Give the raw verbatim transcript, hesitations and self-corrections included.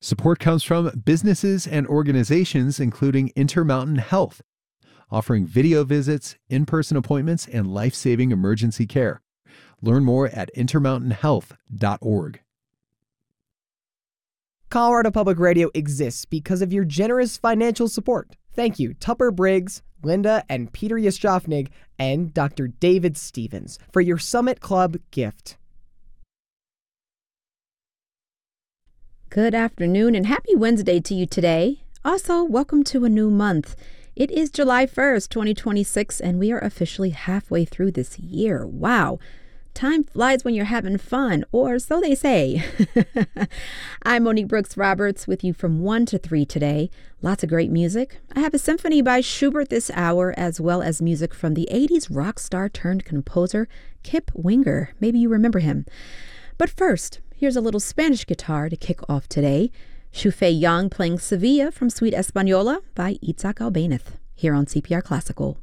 Support comes from businesses and organizations including Intermountain Health, offering video visits, in-person appointments, and life-saving emergency care. Learn more at intermountain health dot org. Colorado Public Radio exists because of your generous financial support. Thank you, Tupper Briggs, Linda and Peter Yashofnig, and Doctor David Stevens for your Summit Club gift. Good afternoon and happy Wednesday to you today. Also, welcome to a new month. It is July first, twenty twenty-six, and we are officially halfway through this year. Wow. Time flies when you're having fun, or so they say. I'm Monique Brooks Roberts with you from one to three today. Lots of great music. I have a symphony by Schubert this hour, as well as music from the eighties rock star turned composer Kip Winger. Maybe you remember him. But first, here's a little Spanish guitar to kick off today. Xu Fei Yang playing Sevilla from Suite Española by Itzhak Albéniz, here on C P R Classical.